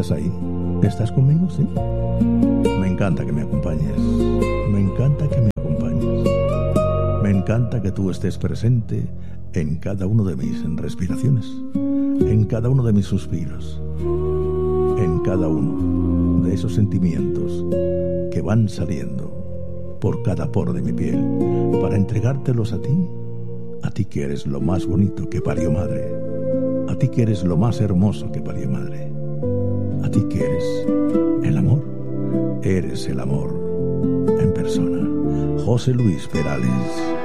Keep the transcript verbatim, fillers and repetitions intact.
¿Estás ahí? ¿Estás conmigo? Sí. Me encanta que me acompañes. Me encanta que me acompañes. Me encanta que tú estés presente en cada uno de mis respiraciones, en cada uno de mis suspiros, en cada uno de esos sentimientos que van saliendo por cada poro de mi piel para entregártelos a ti, a ti que eres lo más bonito que parió madre, a ti que eres lo más hermoso que parió madre, a ti que eres el amor, eres el amor en persona. José Luis Perales.